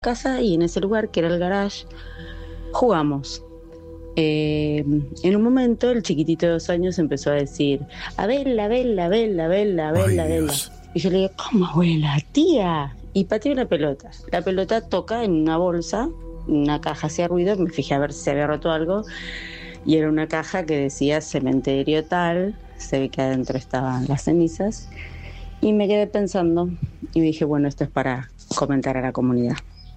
casa y en ese lugar, que era el garage, jugamos. En un momento el chiquitito de 2 años empezó a decir: Abela, Abela, Abela, Abela, Abela, Abela. Y yo le digo: ¿cómo, abuela, tía? Y pateé una pelota. La pelota toca en una bolsa, una caja hacía ruido, me fijé a ver si se había roto algo, y era una caja que decía cementerio tal, se ve que adentro estaban las cenizas, y me quedé pensando, y dije, bueno, esto es para comentar a la comunidad.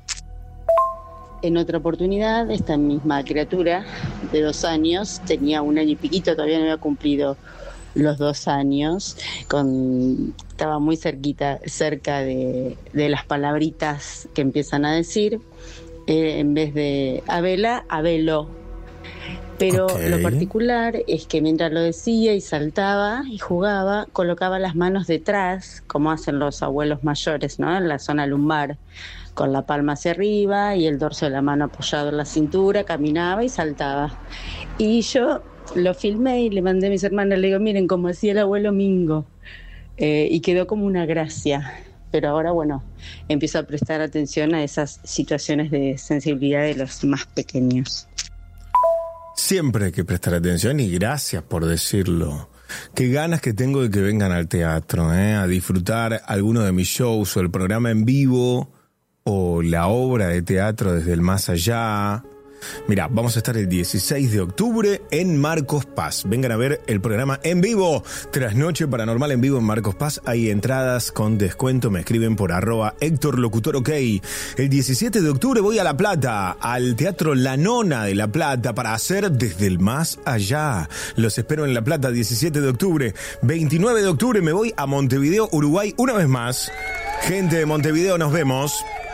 En otra oportunidad, esta misma criatura de 2 años, tenía 1 año y piquito, todavía no había cumplido los 2 años, estaba muy cerca de las palabritas que empiezan a decir, en vez de Abela, Abelo. Pero lo particular es que mientras lo decía y saltaba y jugaba, colocaba las manos detrás, como hacen los abuelos mayores, ¿no? En la zona lumbar, con la palma hacia arriba y el dorso de la mano apoyado en la cintura, caminaba y saltaba. Y yo lo filmé y le mandé a mis hermanas, le digo, miren, como hacía el abuelo Mingo. Y quedó como una gracia. Pero ahora, bueno, empiezo a prestar atención a esas situaciones de sensibilidad de los más pequeños. Siempre hay que prestar atención y gracias por decirlo. Qué ganas que tengo de que vengan al teatro, a disfrutar alguno de mis shows o el programa en vivo o la obra de teatro desde el más allá. Mirá, vamos a estar el 16 de octubre en Marcos Paz. Vengan a ver el programa en vivo. Trasnoche Paranormal en vivo en Marcos Paz. Hay entradas con descuento. Me escriben por @HéctorLocutorOK. El 17 de octubre voy a La Plata, al Teatro La Nona de La Plata, para hacer Desde el Más Allá. Los espero en La Plata, 17 de octubre. 29 de octubre me voy a Montevideo, Uruguay, una vez más. Gente de Montevideo, nos vemos.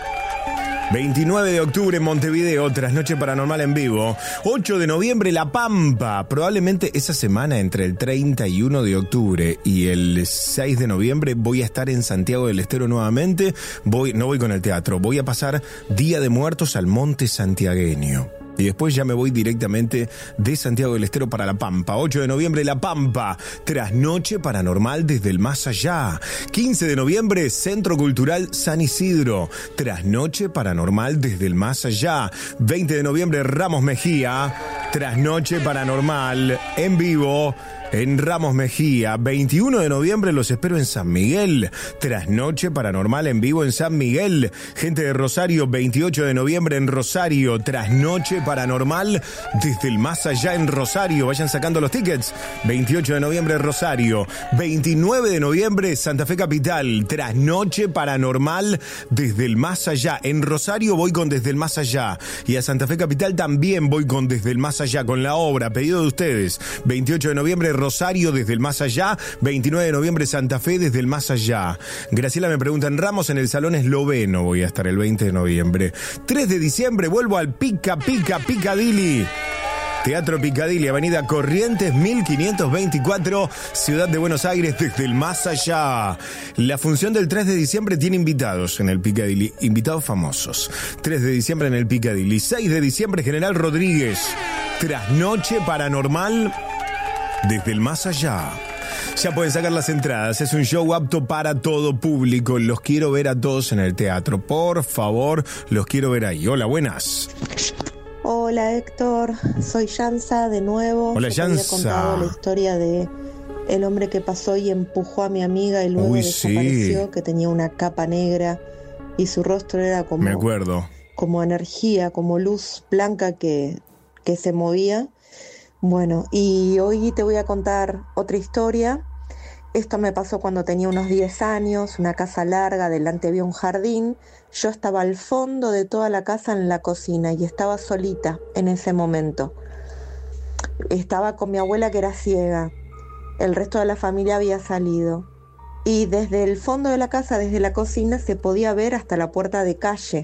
29 de octubre en Montevideo, Trasnoche Paranormal en vivo. 8 de noviembre, La Pampa. Probablemente esa semana, entre el 31 de octubre y el 6 de noviembre, voy a estar en Santiago del Estero nuevamente. No voy con el teatro, voy a pasar Día de Muertos al Monte Santiagueño. Y después ya me voy directamente de Santiago del Estero para La Pampa. 8 de noviembre, La Pampa. Trasnoche Paranormal desde el más allá. 15 de noviembre, Centro Cultural San Isidro. Trasnoche Paranormal desde el más allá. 20 de noviembre, Ramos Mejía. Trasnoche Paranormal en vivo en Ramos Mejía. 21 de noviembre los espero en San Miguel. Trasnoche Paranormal en vivo en San Miguel. Gente de Rosario, 28 de noviembre en Rosario. Trasnoche Paranormal desde el más allá en Rosario. Vayan sacando los tickets. 28 de noviembre Rosario. 29 de noviembre Santa Fe Capital. Trasnoche Paranormal desde el más allá. En Rosario voy con Desde el Más Allá. Y a Santa Fe Capital también voy con Desde el Más Allá, con la obra, pedido de ustedes. 28 de noviembre Rosario desde el más allá, 29 de noviembre Santa Fe desde el más allá. Graciela me pregunta, en Ramos en el Salón Esloveno voy a estar el 20 de noviembre. 3 de diciembre vuelvo al Piccadilly. Teatro Piccadilly, Avenida Corrientes 1524, Ciudad de Buenos Aires, desde el más allá. La función del 3 de diciembre tiene invitados en el Piccadilly, invitados famosos. 3 de diciembre en el Piccadilly, 6 de diciembre General Rodríguez. Trasnoche Paranormal desde el más allá. Ya pueden sacar las entradas. Es un show apto para todo público. Los quiero ver a todos en el teatro. Por favor, los quiero ver ahí. Hola, buenas. Hola, Héctor. Soy Yansa de nuevo. Hola, Yansa. Había contado la historia de el hombre que pasó y empujó a mi amiga y luego desapareció, sí, que tenía una capa negra y su rostro era como... Me acuerdo. Como energía, como luz blanca que se movía. Bueno, y hoy te voy a contar otra historia. Esto me pasó cuando tenía unos 10 años, una casa larga, delante había un jardín. Yo estaba al fondo de toda la casa en la cocina y estaba solita en ese momento. Estaba con mi abuela que era ciega. El resto de la familia había salido. Y desde el fondo de la casa, desde la cocina, se podía ver hasta la puerta de calle,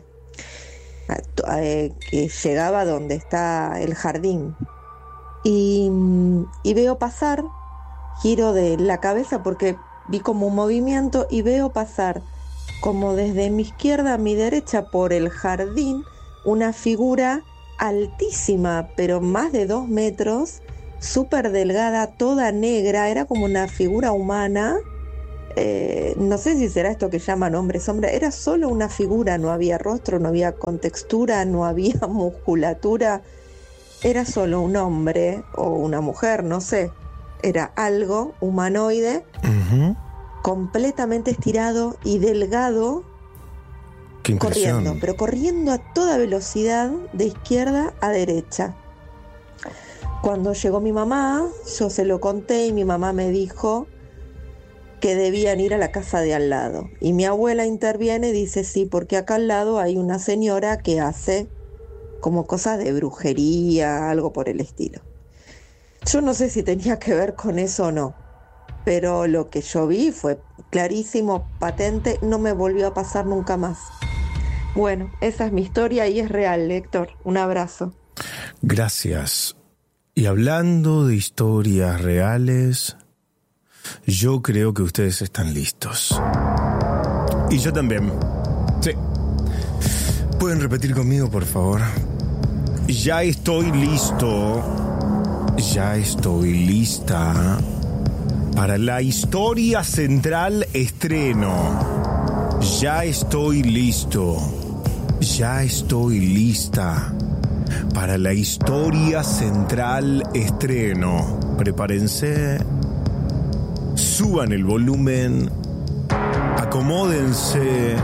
que llegaba donde está el jardín. Y veo pasar, giro de la cabeza porque vi como un movimiento y veo pasar como desde mi izquierda a mi derecha por el jardín una figura altísima, pero más de 2 metros, súper delgada, toda negra, era como una figura humana no sé si será esto que llaman hombre sombra, era solo una figura, no había rostro, no había contextura, no había musculatura, era solo un hombre o una mujer, no sé, era algo humanoide, completamente estirado y delgado, corriendo, pero corriendo a toda velocidad de izquierda a derecha. Cuando llegó mi mamá, yo se lo conté y mi mamá me dijo que debían ir a la casa de al lado. Y mi abuela interviene y dice, sí, porque acá al lado hay una señora que hace como cosas de brujería, algo por el estilo. Yo no sé si tenía que ver con eso o no, pero lo que yo vi fue clarísimo, patente, no me volvió a pasar nunca más. Bueno, esa es mi historia y es real, Héctor. Un abrazo. Gracias. Y hablando de historias reales, yo creo que ustedes están listos. Y yo también. Sí. ¿Pueden repetir conmigo, por favor? Ya estoy listo. Ya estoy lista para la historia central estreno. Ya estoy listo. Ya estoy lista para la historia central estreno. Prepárense. Suban el volumen. Acomódense.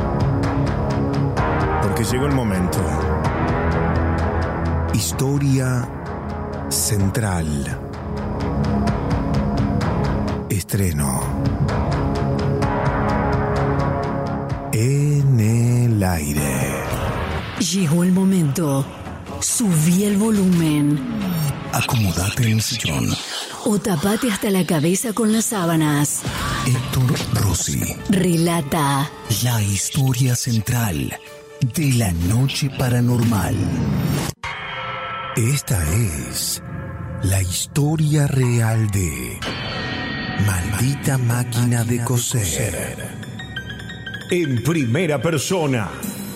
Porque llegó el momento. Historia central. Estreno. En el aire. Llegó el momento. Subí el volumen. Acomódate en el sillón. O tapate hasta la cabeza con las sábanas. Héctor Rossi relata la historia central de la noche paranormal. Esta es la historia real de Maldita Máquina de Coser. En primera persona.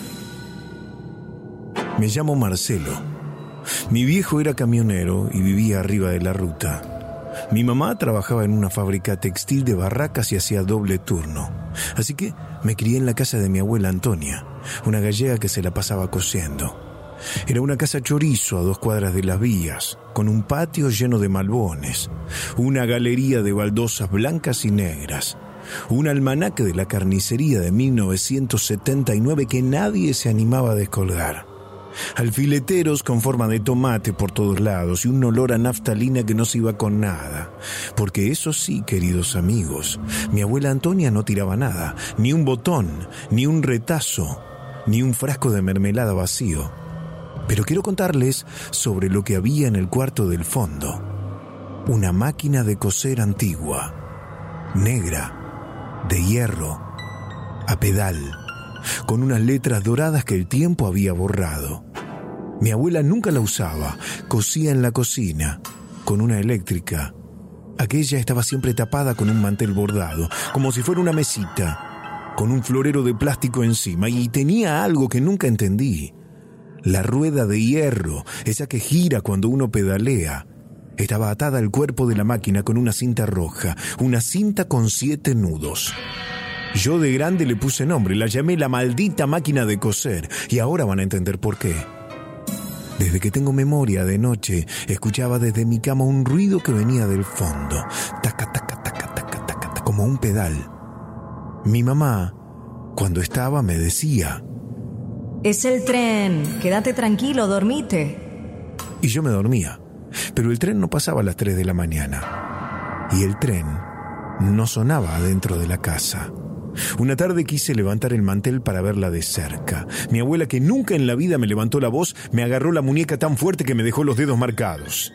Me llamo Marcelo. Mi viejo era camionero y vivía arriba de la ruta. Mi mamá trabajaba en una fábrica textil de barracas y hacía doble turno. Así que me crié en la casa de mi abuela Antonia, una gallega que se la pasaba cosiendo. Era una casa chorizo a 2 cuadras de las vías, con un patio lleno de malbones, una galería de baldosas blancas y negras, un almanaque de la carnicería de 1979 que nadie se animaba a descolgar, alfileteros con forma de tomate por todos lados y un olor a naftalina que no se iba con nada. Porque eso sí, queridos amigos, mi abuela Antonia no tiraba nada, ni un botón, ni un retazo, ni un frasco de mermelada vacío. Pero quiero contarles sobre lo que había en el cuarto del fondo. Una máquina de coser antigua, negra, de hierro, a pedal, con unas letras doradas que el tiempo había borrado. Mi abuela nunca la usaba, cosía en la cocina, con una eléctrica. Aquella estaba siempre tapada con un mantel bordado, como si fuera una mesita, con un florero de plástico encima, y tenía algo que nunca entendí. La rueda de hierro, esa que gira cuando uno pedalea, estaba atada al cuerpo de la máquina con una cinta roja, una cinta con 7 nudos. Yo de grande le puse nombre, la llamé la maldita máquina de coser, y ahora van a entender por qué. Desde que tengo memoria de noche, escuchaba desde mi cama un ruido que venía del fondo, taca, taca, taca, taca, taca, taca, como un pedal. Mi mamá, cuando estaba, me decía: es el tren, quédate tranquilo, dormite. Y yo me dormía, pero el tren no pasaba a las 3 de la mañana. Y el tren no sonaba adentro de la casa. Una tarde quise levantar el mantel para verla de cerca. Mi abuela, que nunca en la vida me levantó la voz, me agarró la muñeca tan fuerte que me dejó los dedos marcados.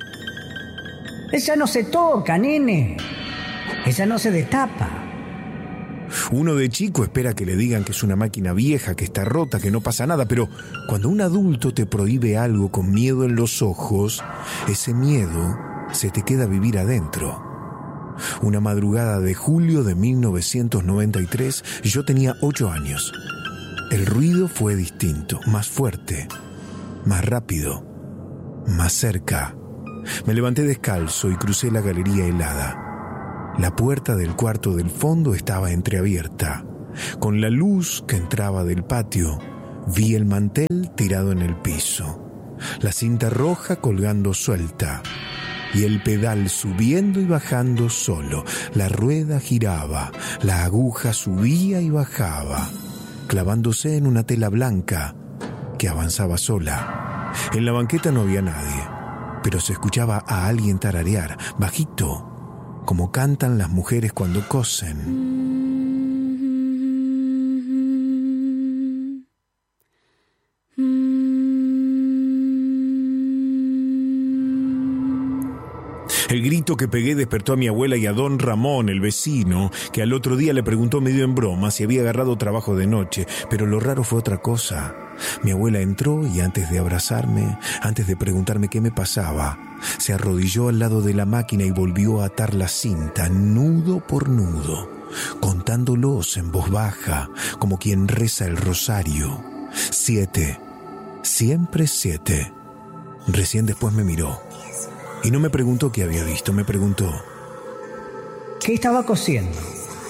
Esa no se toca, nene. Esa no se destapa. Uno de chico espera que le digan que es una máquina vieja, que está rota, que no pasa nada, pero cuando un adulto te prohíbe algo con miedo en los ojos, ese miedo se te queda vivir adentro. Una madrugada de julio de 1993, yo tenía 8 años. El ruido fue distinto, más fuerte, más rápido, más cerca. Me levanté descalzo y crucé la galería helada. La puerta del cuarto del fondo estaba entreabierta. Con la luz que entraba del patio, vi el mantel tirado en el piso, la cinta roja colgando suelta y el pedal subiendo y bajando solo. La rueda giraba, la aguja subía y bajaba, clavándose en una tela blanca que avanzaba sola. En la banqueta no había nadie, pero se escuchaba a alguien tararear, bajito, como cantan las mujeres cuando cosen. El grito que pegué despertó a mi abuela y a don Ramón, el vecino, que al otro día le preguntó medio en broma si había agarrado trabajo de noche, pero lo raro fue otra cosa. Mi abuela entró y antes de abrazarme, antes de preguntarme qué me pasaba, se arrodilló al lado de la máquina y volvió a atar la cinta, nudo por nudo, contándolos en voz baja, como quien reza el rosario. 7, siempre 7. Recién después me miró. Y no me preguntó qué había visto, me preguntó: ¿qué estaba cosiendo?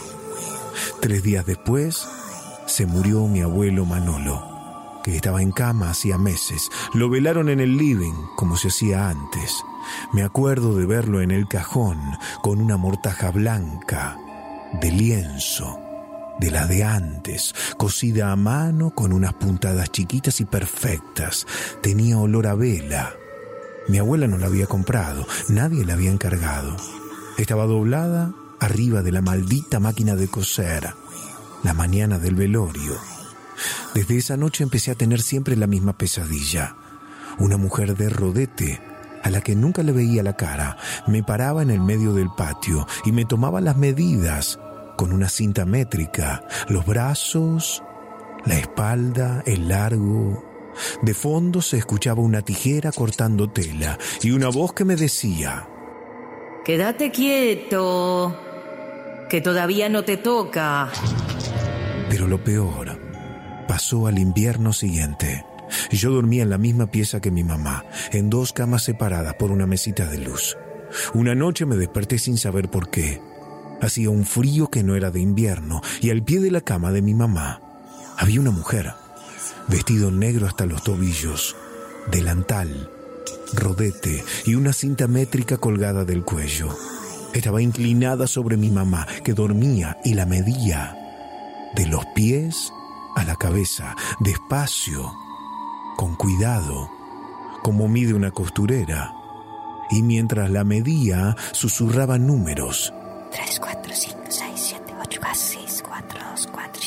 3 días después se murió mi abuelo Manolo, que estaba en cama hacía meses. Lo velaron en el living, como se hacía antes. Me acuerdo de verlo en el cajón, con una mortaja blanca, de lienzo, de la de antes, cosida a mano con unas puntadas chiquitas y perfectas. Tenía olor a vela. Mi abuela no la había comprado, nadie la había encargado. Estaba doblada arriba de la maldita máquina de coser, la mañana del velorio. Desde esa noche empecé a tener siempre la misma pesadilla. Una mujer de rodete, a la que nunca le veía la cara, me paraba en el medio del patio y me tomaba las medidas con una cinta métrica, los brazos, la espalda, el largo. De fondo se escuchaba una tijera cortando tela y una voz que me decía: quédate quieto, que todavía no te toca. Pero lo peor pasó al invierno siguiente. Yo dormía en la misma pieza que mi mamá, en 2 camas separadas por una mesita de luz. Una noche me desperté sin saber por qué. Hacía un frío que no era de invierno y al pie de la cama de mi mamá había una mujer, vestido negro hasta los tobillos, delantal, rodete y una cinta métrica colgada del cuello. Estaba inclinada sobre mi mamá, que dormía, y la medía de los pies a la cabeza, despacio, con cuidado, como mide una costurera. Y mientras la medía, susurraba números. 3, 4, 5, 6, 7, 8, 6, 4, 2, 4,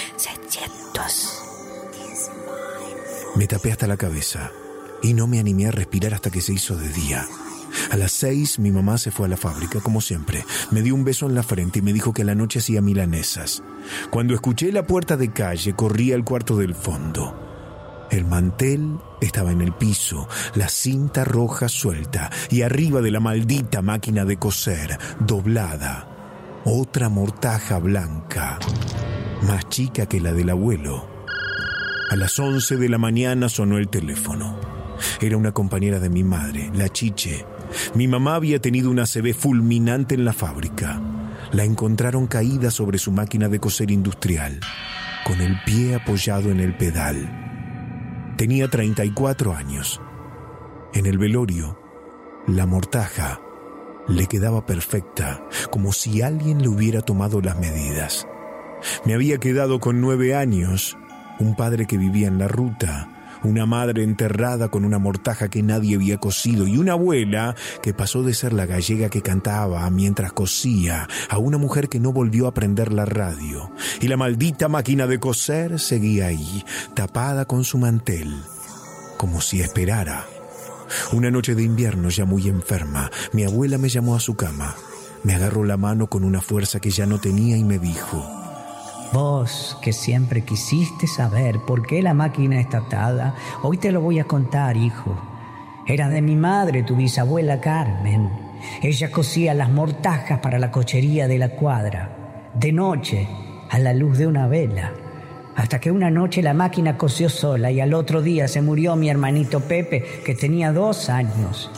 600. Me tapé hasta la cabeza y no me animé a respirar hasta que se hizo de día. A las 6 mi mamá se fue a la fábrica, como siempre. Me dio un beso en la frente y me dijo que a la noche hacía milanesas. Cuando escuché la puerta de calle, corrí al cuarto del fondo. El mantel estaba en el piso, la cinta roja suelta y arriba de la maldita máquina de coser, doblada, otra mortaja blanca, más chica que la del abuelo. A las 11 de la mañana sonó el teléfono. Era una compañera de mi madre, la Chiche. Mi mamá había tenido una ACV fulminante en la fábrica. La encontraron caída sobre su máquina de coser industrial, con el pie apoyado en el pedal. Tenía 34 años. En el velorio, la mortaja le quedaba perfecta, como si alguien le hubiera tomado las medidas. Me había quedado con 9 años, un padre que vivía en la ruta, una madre enterrada con una mortaja que nadie había cosido y una abuela que pasó de ser la gallega que cantaba mientras cosía a una mujer que no volvió a prender la radio. Y la maldita máquina de coser seguía ahí, tapada con su mantel, como si esperara. Una noche de invierno, ya muy enferma, mi abuela me llamó a su cama. Me agarró la mano con una fuerza que ya no tenía y me dijo: vos, que siempre quisiste saber por qué la máquina está atada, hoy te lo voy a contar, hijo. Era de mi madre, tu bisabuela Carmen. Ella cosía las mortajas para la cochería de la cuadra, de noche, a la luz de una vela. Hasta que una noche la máquina cosió sola y al otro día se murió mi hermanito Pepe, que tenía 2 años.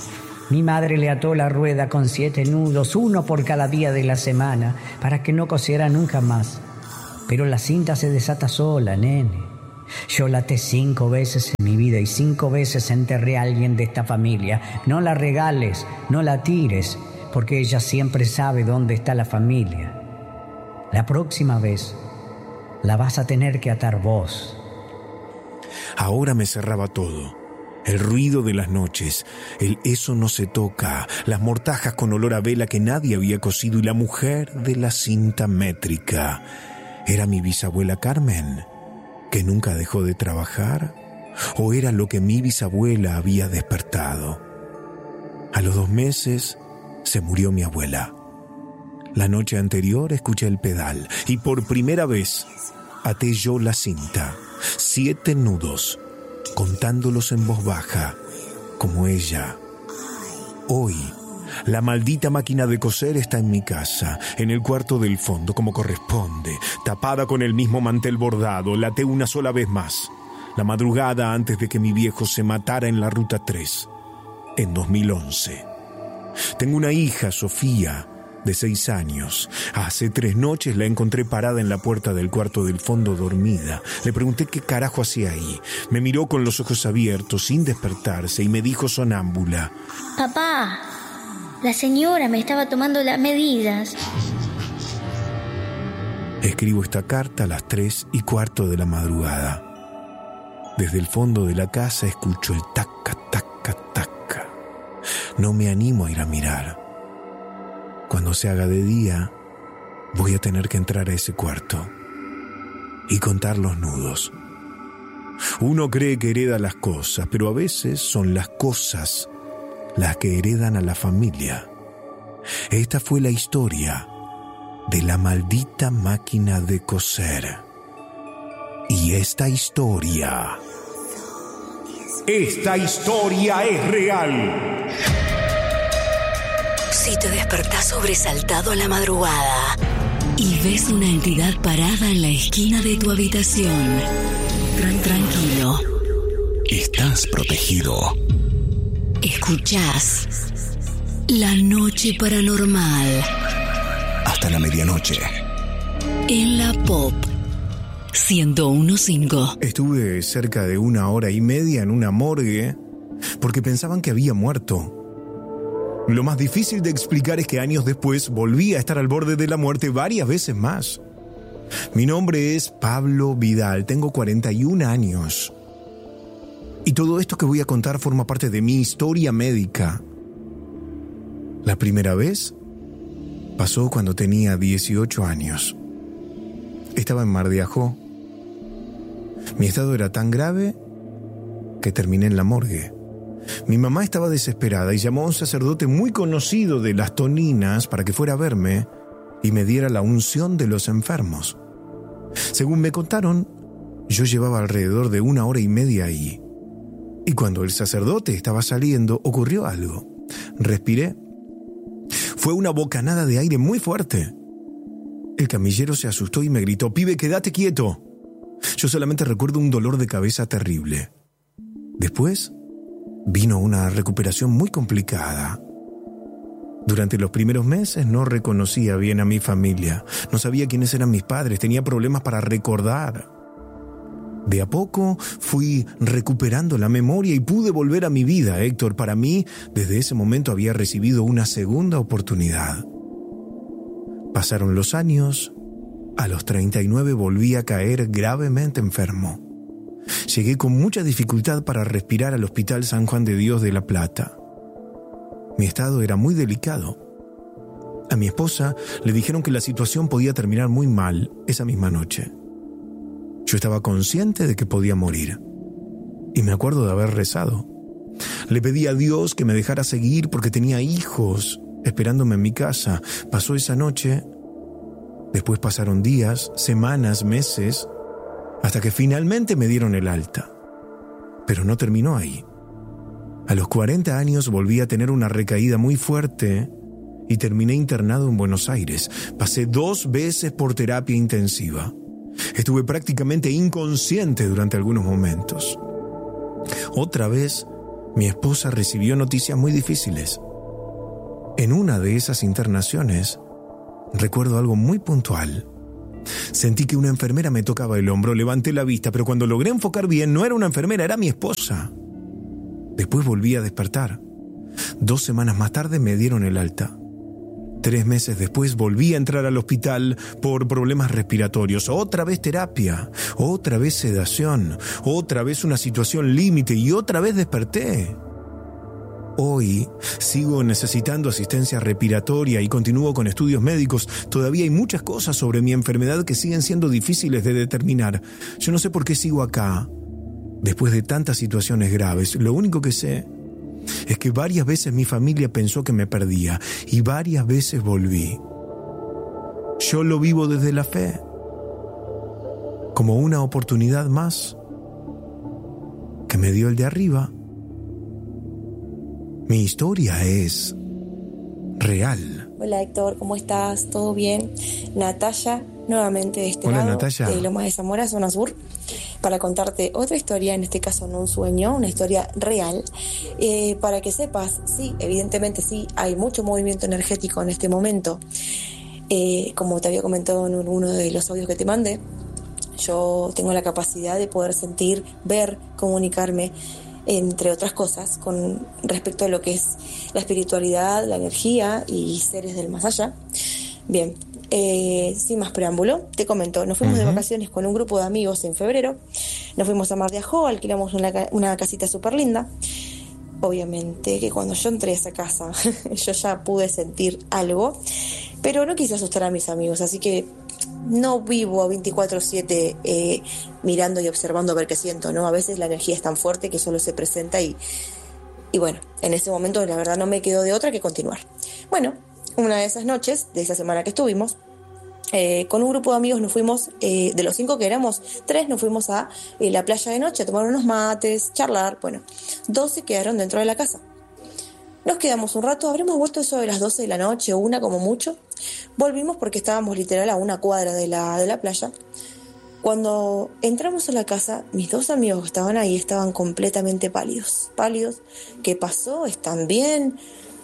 Mi madre le ató la rueda con 7 nudos, 1 por cada día de la semana, para que no cosiera nunca más. Pero la cinta se desata sola, nene. Yo la até 5 veces en mi vida y 5 veces enterré a alguien de esta familia. No la regales, no la tires, porque ella siempre sabe dónde está la familia. La próxima vez la vas a tener que atar vos. Ahora me cerraba todo. El ruido de las noches, el eso no se toca, las mortajas con olor a vela que nadie había cosido y la mujer de la cinta métrica. ¿Era mi bisabuela Carmen, que nunca dejó de trabajar? ¿O era lo que mi bisabuela había despertado? A los 2 meses se murió mi abuela. La noche anterior escuché el pedal y por primera vez até yo la cinta. 7 nudos, contándolos en voz baja, como ella. Hoy, la maldita máquina de coser está en mi casa, en el cuarto del fondo, como corresponde, tapada con el mismo mantel bordado. La até una sola vez más, la madrugada antes de que mi viejo se matara en la Ruta 3, en 2011. Tengo una hija, Sofía, de 6 años. Hace 3 noches la encontré parada en la puerta del cuarto del fondo dormida. Le pregunté qué carajo hacía ahí. Me miró con los ojos abiertos, sin despertarse, y me dijo sonámbula: Papá, la señora me estaba tomando las medidas. Escribo esta carta a las 3:15 de la madrugada. Desde el fondo de la casa escucho el taca, taca, taca. No me animo a ir a mirar. Cuando se haga de día, voy a tener que entrar a ese cuarto y contar los nudos. Uno cree que hereda las cosas, pero a veces son las cosas las que heredan a la familia. Esta fue la historia de la maldita máquina de coser. Y esta historia es real. Si te despertás sobresaltado a la madrugada y ves una entidad parada en la esquina de tu habitación, tranquilo. Estás protegido. Escuchás La Noche Paranormal. Hasta la medianoche. En la Pop 101.5. Estuve cerca de 1 hora y media en una morgue porque pensaban que había muerto. Lo más difícil de explicar es que años después volví a estar al borde de la muerte varias veces más. Mi nombre es Pablo Vidal, tengo 41 años. Y todo esto que voy a contar forma parte de mi historia médica. La primera vez pasó cuando tenía 18 años. Estaba en Mar de Ajó. Mi estado era tan grave que terminé en la morgue. Mi mamá estaba desesperada y llamó a un sacerdote muy conocido de las Toninas para que fuera a verme y me diera la unción de los enfermos. Según me contaron, yo llevaba alrededor de 1 hora y media ahí. Y cuando el sacerdote estaba saliendo, ocurrió algo. Respiré. Fue una bocanada de aire muy fuerte. El camillero se asustó y me gritó: «Pibe, quédate quieto». Yo solamente recuerdo un dolor de cabeza terrible. Después vino una recuperación muy complicada. Durante los primeros meses no reconocía bien a mi familia. No sabía quiénes eran mis padres. Tenía problemas para recordar. De a poco fui recuperando la memoria y pude volver a mi vida, Héctor. Para mí, desde ese momento había recibido una segunda oportunidad. Pasaron los años. A los 39 volví a caer gravemente enfermo. Llegué con mucha dificultad para respirar al Hospital San Juan de Dios de La Plata. Mi estado era muy delicado. A mi esposa le dijeron que la situación podía terminar muy mal esa misma noche. Yo estaba consciente de que podía morir. Y me acuerdo de haber rezado. Le pedí a Dios que me dejara seguir porque tenía hijos esperándome en mi casa. Pasó esa noche. Después pasaron días, semanas, meses, hasta que finalmente me dieron el alta. Pero no terminó ahí. A los 40 años volví a tener una recaída muy fuerte y terminé internado en Buenos Aires. Pasé 2 veces por terapia intensiva. Estuve prácticamente inconsciente durante algunos momentos. Otra vez mi esposa recibió noticias muy difíciles. En una de esas internaciones, recuerdo algo muy puntual. Sentí que una enfermera me tocaba el hombro, levanté la vista, pero cuando logré enfocar bien, no era una enfermera, era mi esposa. Después volví a despertar. 2 semanas más tarde me dieron el alta. 3 meses después volví a entrar al hospital por problemas respiratorios. Otra vez terapia, otra vez sedación, otra vez una situación límite y otra vez desperté. Hoy sigo necesitando asistencia respiratoria y continúo con estudios médicos. Todavía hay muchas cosas sobre mi enfermedad que siguen siendo difíciles de determinar. Yo no sé por qué sigo acá, después de tantas situaciones graves. Lo único que sé es que varias veces mi familia pensó que me perdía y varias veces volví. Yo lo vivo desde la fe, como una oportunidad más que me dio el de arriba. Mi historia es real. Hola Héctor, ¿cómo estás? ¿Todo bien? Natalia, nuevamente de este Hola, lado, Natalia. de Lomas de Zamora, zona sur, para contarte otra historia, en este caso no un sueño, una historia real, para que sepas, sí, evidentemente sí, hay mucho movimiento energético en este momento. Como te había comentado en uno de los audios que te mandé, yo tengo la capacidad de poder sentir, ver, comunicarme, entre otras cosas, con respecto a lo que es la espiritualidad, la energía y seres del más allá. Bien, sin más preámbulo, te comento, nos fuimos de vacaciones con un grupo de amigos en febrero, nos fuimos a Mar de Ajó, alquilamos una casita súper linda. Obviamente que cuando yo entré a esa casa, yo ya pude sentir algo, pero no quise asustar a mis amigos, así que no vivo 24/7 mirando y observando a ver qué siento, ¿no? A veces la energía es tan fuerte que solo se presenta y bueno, en ese momento la verdad no me quedó de otra que continuar. Bueno, una de esas noches, de esa semana que estuvimos, con un grupo de amigos nos fuimos, de los 5 que éramos, 3 nos fuimos a la playa de noche a tomar unos mates, charlar, bueno, 2 se quedaron dentro de la casa. Nos quedamos un rato, habremos vuelto eso de las 12 de la noche, 1 como mucho. Volvimos porque estábamos literal a 1 cuadra de la playa. Cuando entramos a la casa, mis 2 amigos que estaban ahí estaban completamente pálidos. ¿Qué pasó? ¿Están bien?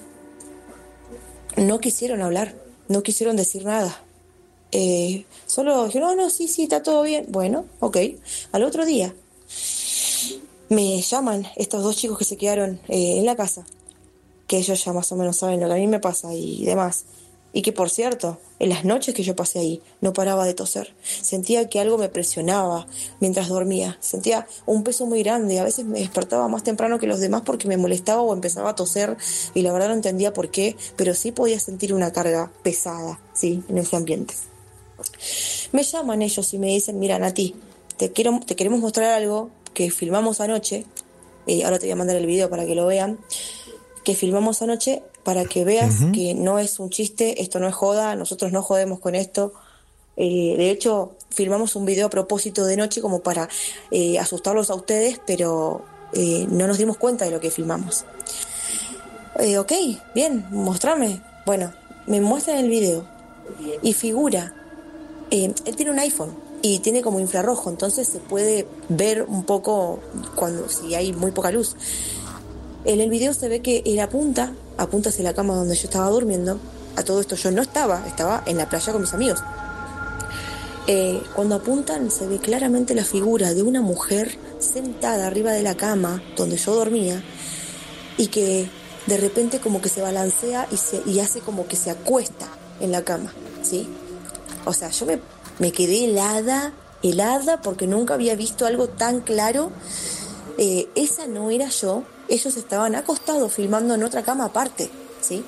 No quisieron hablar, no quisieron decir nada. Solo dijeron, no, sí, está todo bien. Bueno, ok. Al otro día me llaman estos 2 chicos que se quedaron en la casa, que ellos ya más o menos saben lo que a mí me pasa y demás. Y que, por cierto, en las noches que yo pasé ahí, no paraba de toser. Sentía que algo me presionaba mientras dormía. Sentía un peso muy grande. A veces me despertaba más temprano que los demás porque me molestaba o empezaba a toser. Y la verdad no entendía por qué, pero sí podía sentir una carga pesada, sí, en ese ambiente. Me llaman ellos y me dicen, mira, Nati, te queremos mostrar algo que filmamos anoche. Ahora te voy a mandar el video para que lo vean. Que filmamos anoche para que veas que no es un chiste, esto no es joda, nosotros no jodemos con esto. De hecho, filmamos un video a propósito de noche como para asustarlos a ustedes, pero no nos dimos cuenta de lo que filmamos. Ok, bien, mostrame. Bueno, me muestran el video y figura, él tiene un iPhone y tiene como infrarrojo, entonces se puede ver un poco si hay muy poca luz. En el video se ve que él apunta hacia la cama donde yo estaba durmiendo. A todo esto yo no estaba en la playa con mis amigos. Cuando apuntan se ve claramente la figura de una mujer sentada arriba de la cama donde yo dormía y que de repente como que se balancea y hace como que se acuesta en la cama, ¿sí? O sea, yo me quedé helada porque nunca había visto algo tan claro. Esa no era yo. Ellos estaban acostados filmando en otra cama aparte, ¿sí?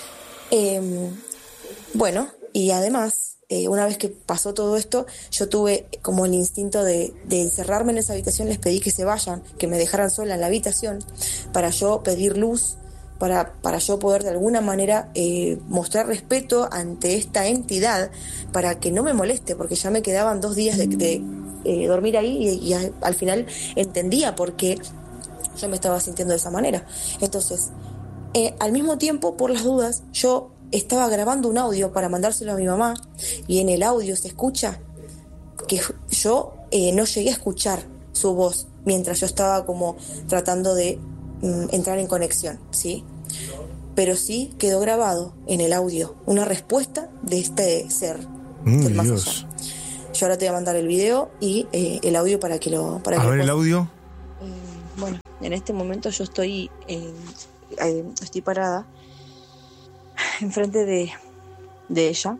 Bueno, y además, una vez que pasó todo esto, yo tuve como el instinto de encerrarme en esa habitación. Les pedí que se vayan, que me dejaran sola en la habitación para yo pedir luz, para yo poder de alguna manera mostrar respeto ante esta entidad, para que no me moleste, porque ya me quedaban 2 días de dormir ahí y al final entendía por qué yo me estaba sintiendo de esa manera. Entonces, al mismo tiempo, por las dudas, yo estaba grabando un audio para mandárselo a mi mamá y en el audio se escucha que yo no llegué a escuchar su voz mientras yo estaba como tratando de entrar en conexión, ¿sí? Pero sí quedó grabado en el audio una respuesta de este ser del más allá. Yo ahora te voy a mandar el video y el audio para que lo... A ver el audio. Bueno, en este momento yo estoy parada enfrente de ella.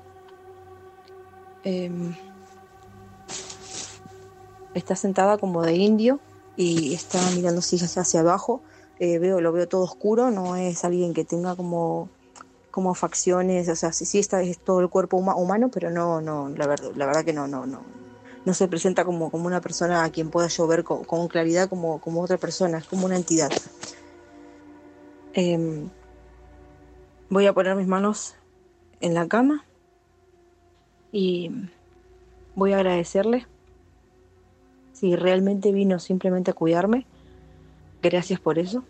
Está sentada como de indio y está mirando hacia abajo. Lo veo todo oscuro, no es alguien que tenga como facciones, o sea, sí está, es todo el cuerpo humano, pero no, la verdad que no se presenta como una persona a quien pueda yo ver con claridad como otra persona, es como una entidad. Voy a poner mis manos en la cama y voy a agradecerle si realmente vino simplemente a cuidarme. Gracias por eso.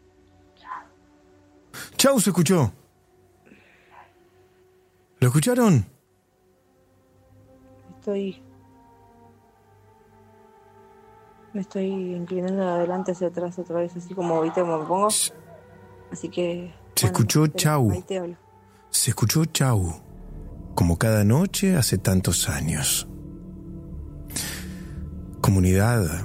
Chau, se escuchó. ¿Lo escucharon? Me estoy inclinando de adelante hacia atrás otra vez, así como ahorita como me pongo. Así que... Se escuchó chau. Ahí te hablo. Se escuchó chau. Como cada noche hace tantos años. Comunidad.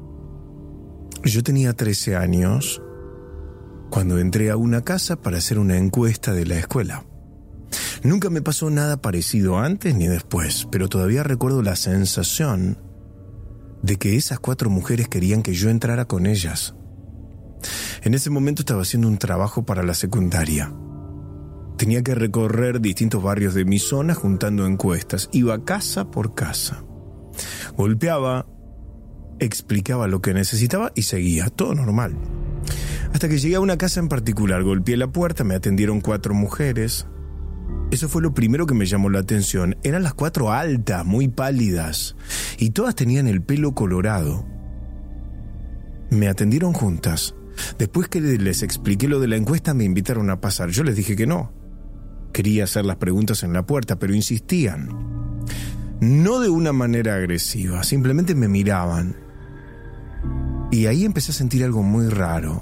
Yo tenía 13 años cuando entré a una casa para hacer una encuesta de la escuela. Nunca me pasó nada parecido antes ni después, pero todavía recuerdo la sensación de que esas 4 mujeres querían que yo entrara con ellas. En ese momento estaba haciendo un trabajo para la secundaria. Tenía que recorrer distintos barrios de mi zona juntando encuestas. Iba casa por casa. Golpeaba, explicaba lo que necesitaba y seguía, todo normal. Hasta que llegué a una casa en particular, golpeé la puerta, me atendieron 4 mujeres. Eso fue lo primero que me llamó la atención. Eran las 4 altas, muy pálidas, y todas tenían el pelo colorado. Me atendieron juntas. Después que les expliqué lo de la encuesta, me invitaron a pasar. Yo les dije que no. Quería hacer las preguntas en la puerta, pero insistían. No de una manera agresiva, simplemente me miraban. Y ahí empecé a sentir algo muy raro.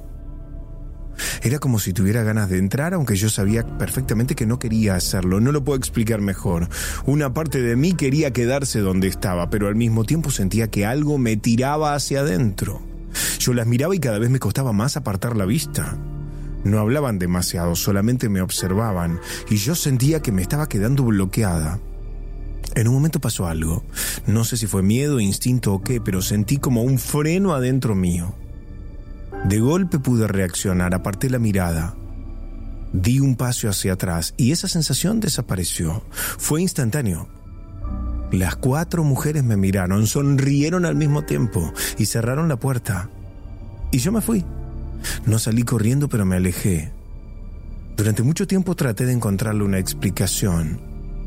Era como si tuviera ganas de entrar, aunque yo sabía perfectamente que no quería hacerlo. No lo puedo explicar mejor. Una parte de mí quería quedarse donde estaba, pero al mismo tiempo sentía que algo me tiraba hacia adentro. Yo las miraba y cada vez me costaba más apartar la vista. No hablaban demasiado, solamente me observaban, y yo sentía que me estaba quedando bloqueada. En un momento pasó algo. No sé si fue miedo, instinto o qué, pero sentí como un freno adentro mío. De golpe pude reaccionar, aparté la mirada. Di un paso hacia atrás y esa sensación desapareció. Fue instantáneo. Las 4 mujeres me miraron, sonrieron al mismo tiempo y cerraron la puerta. Y yo me fui. No salí corriendo, pero me alejé. Durante mucho tiempo traté de encontrarle una explicación.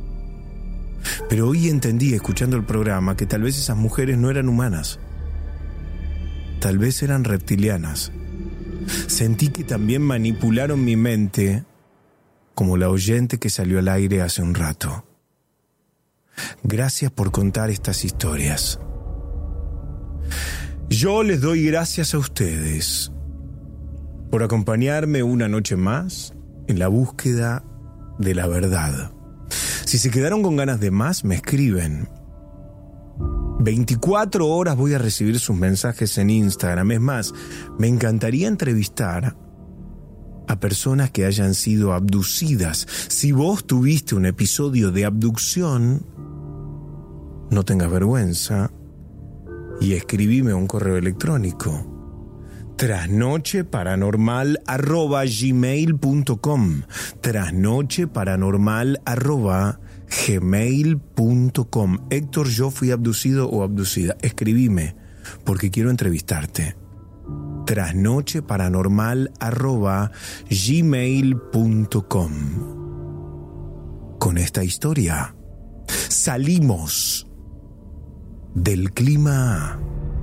Pero hoy entendí, escuchando el programa, que tal vez esas mujeres no eran humanas. Tal vez eran reptilianas. Sentí que también manipularon mi mente, como la oyente que salió al aire hace un rato. Gracias por contar estas historias. Yo les doy gracias a ustedes por acompañarme una noche más en la búsqueda de la verdad. Si se quedaron con ganas de más, me escriben. 24 horas voy a recibir sus mensajes en Instagram. Es más, me encantaría entrevistar a personas que hayan sido abducidas. Si vos tuviste un episodio de abducción, no tengas vergüenza y escribime un correo electrónico: trasnocheparanormal@gmail.com. trasnocheparanormal@gmail.com. Héctor, yo fui abducido o abducida. Escribime, porque quiero entrevistarte. trasnocheparanormal@gmail.com. Con esta historia salimos del clima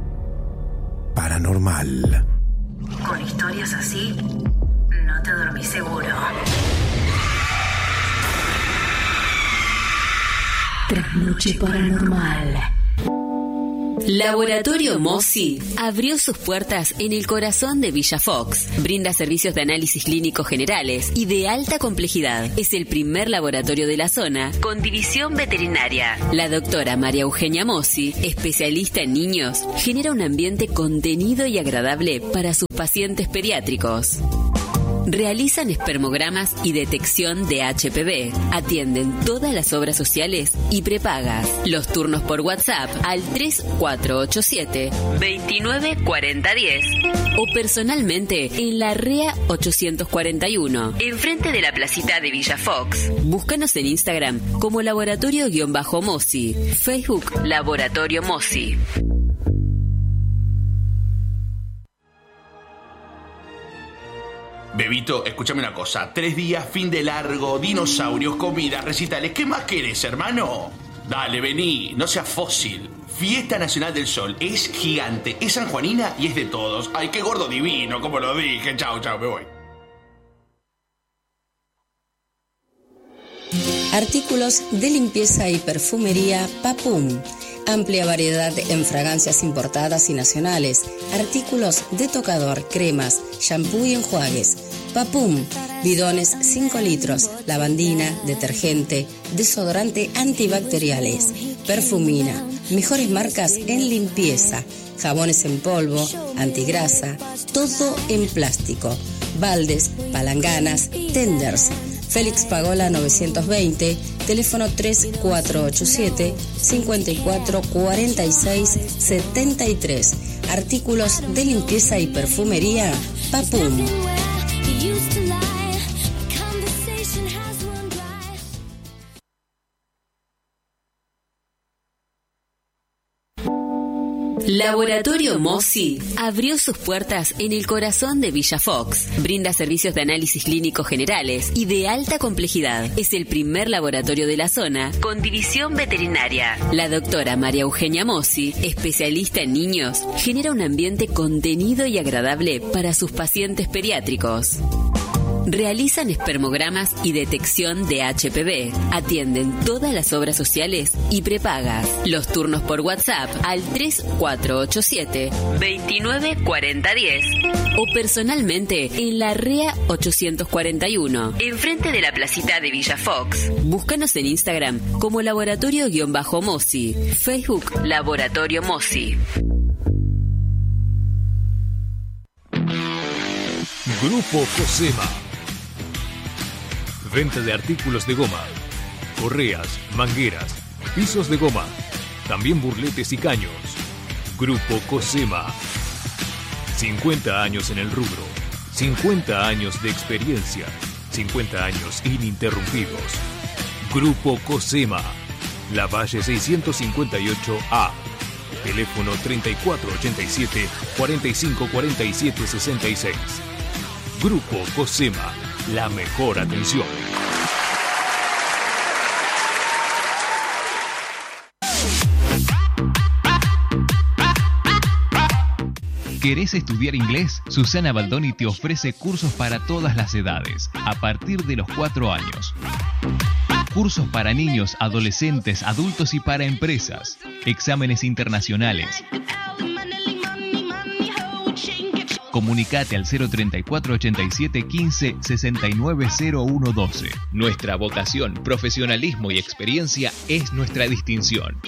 paranormal. Con historias así, no te dormís seguro. Trasnoche Paranormal. Laboratorio Mossi abrió sus puertas en el corazón de Villa Fox. Brinda servicios de análisis clínicos generales y de alta complejidad. Es el primer laboratorio de la zona con división veterinaria. La doctora María Eugenia Mossi, especialista en niños, genera un ambiente contenido y agradable para sus pacientes pediátricos. Realizan espermogramas y detección de HPV. Atienden todas las obras sociales y prepagas. Los turnos por WhatsApp al 3487-294010 o personalmente en la REA 841, enfrente de la placita de Villa Fox. Búscanos en Instagram como Laboratorio-Mossi. Facebook Laboratorio Mossi. Bebito, escúchame una cosa. 3 días, fin de largo, dinosaurios, comida, recitales. ¿Qué más querés, hermano? Dale, vení, no seas fósil. Fiesta Nacional del Sol. Es gigante, es sanjuanina y es de todos. Ay, qué gordo divino, como lo dije. Chao, me voy. Artículos de limpieza y perfumería Papum. Amplia variedad en fragancias importadas y nacionales. Artículos de tocador, cremas, shampoo y enjuagues. Papum. Bidones 5 litros. Lavandina, detergente, desodorante antibacteriales. Perfumina. Mejores marcas en limpieza. Jabones en polvo, antigrasa. Todo en plástico. Baldes, palanganas, tenders. Félix Pagola 920, teléfono 3447-544673. Artículos de limpieza y perfumería Papum. Laboratorio Mossi abrió sus puertas en el corazón de Villa Fox. Brinda servicios de análisis clínicos generales y de alta complejidad. Es el primer laboratorio de la zona con división veterinaria. La doctora María Eugenia Mossi, especialista en niños, genera un ambiente contenido y agradable para sus pacientes pediátricos. Realizan espermogramas y detección de HPV. Atienden todas las obras sociales y prepagas. Los turnos por WhatsApp al 3487-294010 o personalmente en la REA 841, enfrente de la placita de Villa Fox. Búscanos en Instagram como Laboratorio-Mossi. Facebook Laboratorio Mossi. Grupo Cosema. Venta de artículos de goma, correas, mangueras, pisos de goma, también burletes y caños. Grupo Cosema. 50 años en el rubro, 50 años de experiencia, 50 años ininterrumpidos. Grupo Cosema. Lavalle 658A. Teléfono 3487-454766. Grupo Cosema. La mejor atención. ¿Querés estudiar inglés? Susana Baldoni te ofrece cursos para todas las edades, a partir de los 4 años. Cursos para niños, adolescentes, adultos y para empresas. Exámenes internacionales. Comunicate al 034 87 15 69 01 12. Nuestra vocación, profesionalismo y experiencia es nuestra distinción.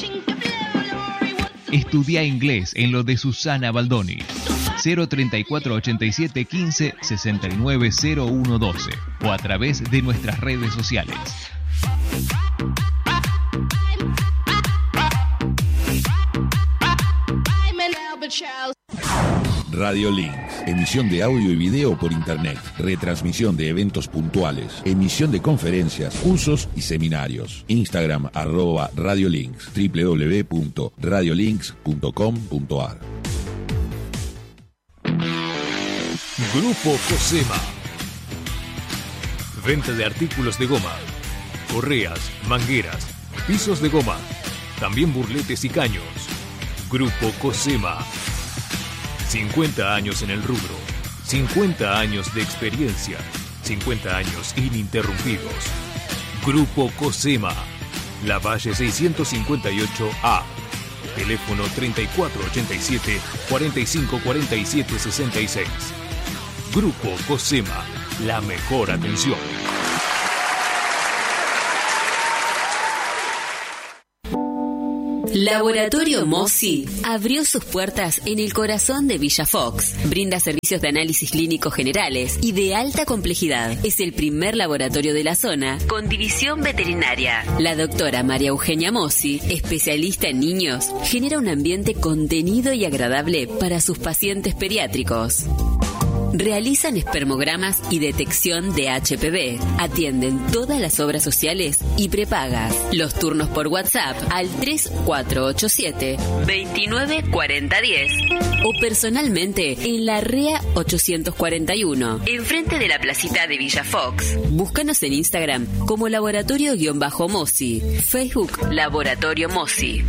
Estudia inglés en lo de Susana Baldoni. 034 87 15 69 01 12 o a través de nuestras redes sociales. Radio Links, emisión de audio y video por internet, retransmisión de eventos puntuales, emisión de conferencias, cursos y seminarios. Instagram @radiolinks, www.radiolinks.com.ar. Grupo Cosema. Venta de artículos de goma, correas, mangueras, pisos de goma, también burletes y caños. Grupo Cosema. 50 años en el rubro, 50 años de experiencia, 50 años ininterrumpidos. Grupo Cosema. Lavalle 658A. Teléfono 3487-4547-66. Grupo Cosema, la mejor atención. Laboratorio Mossi abrió sus puertas en el corazón de Villa Fox. Brinda servicios de análisis clínicos generales y de alta complejidad. Es el primer laboratorio de la zona con división veterinaria. La doctora María Eugenia Mossi, especialista en niños, genera un ambiente contenido y agradable para sus pacientes pediátricos. Realizan espermogramas y detección de HPV. Atienden todas las obras sociales y prepagas. Los turnos por WhatsApp al 3487-294010 o personalmente en la REA 841, enfrente de la placita de Villa Fox. Búscanos en Instagram como Laboratorio-Mossi, Facebook Laboratorio Mossi.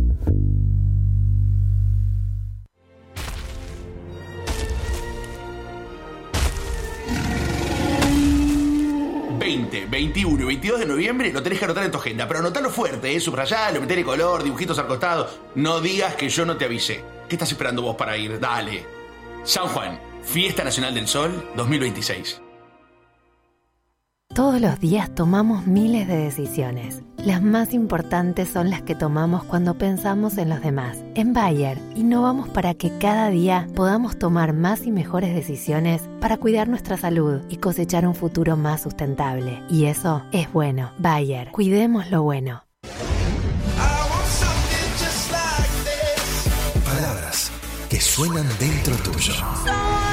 20, 21 y 22 de noviembre lo tenés que anotar en tu agenda, pero anotalo fuerte, subrayalo, metele color, dibujitos al costado. No digas que yo no te avisé. ¿Qué estás esperando vos para ir? Dale. San Juan, Fiesta Nacional del Sol 2026. Todos los días tomamos miles de decisiones. Las más importantes son las que tomamos cuando pensamos en los demás. En Bayer, innovamos para que cada día podamos tomar más y mejores decisiones para cuidar nuestra salud y cosechar un futuro más sustentable. Y eso es bueno. Bayer, cuidemos lo bueno. Palabras que suenan dentro tuyo.